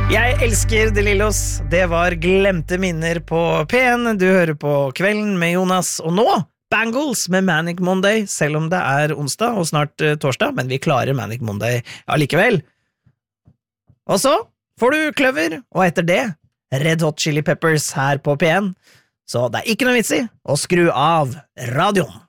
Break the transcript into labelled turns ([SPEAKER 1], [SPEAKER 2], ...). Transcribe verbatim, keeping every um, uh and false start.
[SPEAKER 1] Jeg elsker De Lillos. Det var Glemte minner på P en. Du hører på Kvelden med Jonas. Og nå, Bangles med Manic Monday, selv om det er onsdag og snart uh, torsdag, men vi klarer Manic Monday allikevel. Og så får du Kløver, og etter det Red Hot Chili Peppers her på P en. Så det er ikke noe vits i å skru av radioen.